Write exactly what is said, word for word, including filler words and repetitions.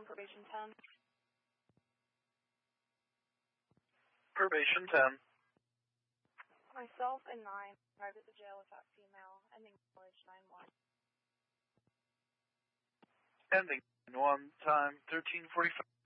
on probation ten. Probation ten. Myself and nine arrived at the jail with that female, ending college nine one. Ending nine one, time thirteen forty-five.